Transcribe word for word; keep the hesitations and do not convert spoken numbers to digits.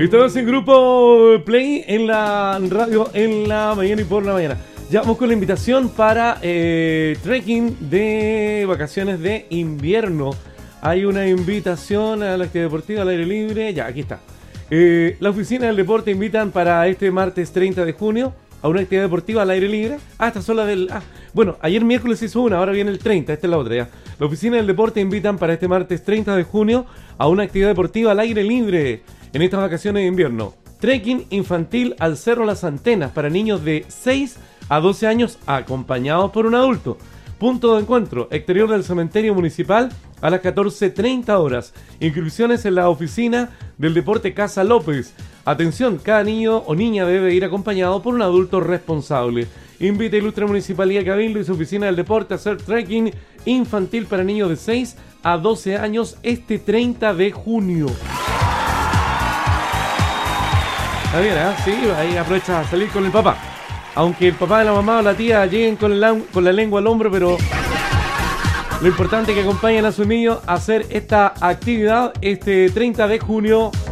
Estamos en Grupo Play en la radio en la mañana y por la mañana. Ya vamos con la invitación para eh, trekking de vacaciones de invierno. Hay una invitación a la actividad deportiva al aire libre. Ya, aquí está. Eh, la oficina del deporte invitan para este martes treinta de junio a una actividad deportiva al aire libre. Ah, esta son las del... Ah, bueno, ayer miércoles se hizo una, ahora viene el treinta, esta es la otra ya. La oficina del deporte invitan para este martes treinta de junio a una actividad deportiva al aire libre en estas vacaciones de invierno. Trekking infantil al Cerro Las Antenas para niños de seis a doce años acompañados por un adulto. Punto de encuentro, exterior del cementerio municipal a las catorce treinta horas. Inscripciones en la oficina del deporte Casa López. Atención, cada niño o niña debe ir acompañado por un adulto responsable. Invita a Ilustre Municipalidad Cabildo y su oficina del deporte a hacer trekking infantil para niños de seis a doce años este treinta de junio. Está bien, ¿eh? Sí, ahí aprovecha a salir con el papá. Aunque el papá, la mamá o la tía lleguen con la, con la lengua al hombro, pero lo importante es que acompañen a sus niños a hacer esta actividad este treinta de junio